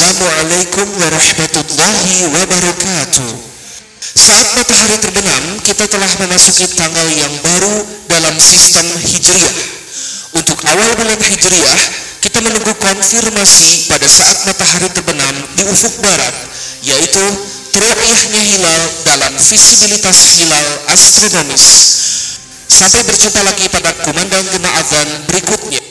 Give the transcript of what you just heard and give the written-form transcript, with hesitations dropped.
Assalamualaikum warahmatullahi wabarakatuh. Saat matahari terbenam, kita telah memasuki tanggal yang baru dalam sistem Hijriah. Untuk awal bulan Hijriah, kita menunggu konfirmasi pada saat matahari terbenam di ufuk barat, yaitu ru'yahnya hilal dalam visibilitas hilal astronomis. Sampai berjumpa lagi pada kumandang gema azan berikutnya.